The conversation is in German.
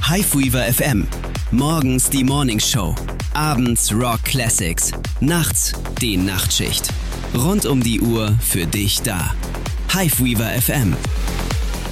Hiveweaver FM. Morgens die Morning Show. Abends Rock Classics. Nachts die Nachtschicht. Rund um die Uhr für dich da. Hiveweaver FM.